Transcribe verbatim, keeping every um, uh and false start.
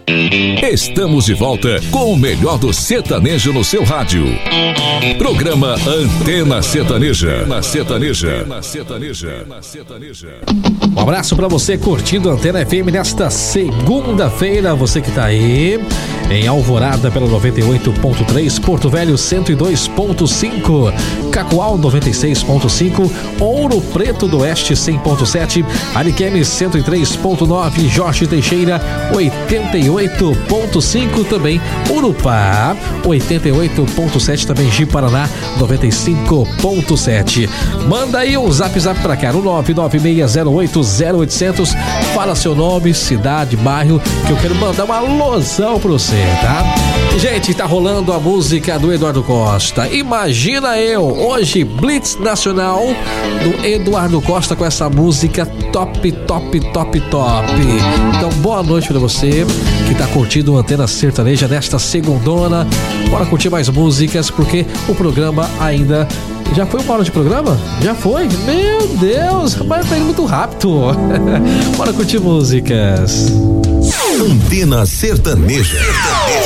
Estamos de volta com o melhor do sertanejo no seu rádio. Programa Antena Sertaneja. Na Sertaneja. Na Sertaneja. Na Sertaneja. Um abraço pra você curtindo a Antena F M nesta segunda-feira. Você que tá aí em Alvorada pela noventa e oito ponto três, Porto Velho cento e dois ponto cinco, Cacoal noventa e seis ponto cinco, Ouro Preto do Oeste cem ponto sete, Ariquemes cento e três ponto nove, Jorge Teixeira oitenta e oito ponto cinco, também Urupá oitenta e oito ponto sete, também Ji Paraná noventa e cinco ponto sete. Manda aí um zap zap pra cá no nove nove seis zero oito zero oito zero zero. Fala seu nome, cidade, bairro, que eu quero mandar uma alusão pra você, tá? Gente, tá rolando a música do Eduardo Costa. Imagina eu, hoje Blitz Nacional do Eduardo Costa com essa música top, top, top, top. Então, boa noite pra você que tá curtindo o Antena Sertaneja nesta segundona. Bora curtir mais músicas, porque o programa ainda... Já foi uma hora de programa? Já foi? Meu Deus, mas tá indo muito rápido. Bora curtir músicas. Antena Sertaneja.